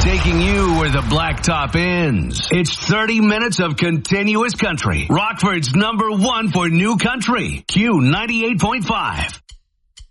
taking you where the blacktop ends. It's 30 minutes of continuous country. Rockford's #1 for new country. Q 98.5.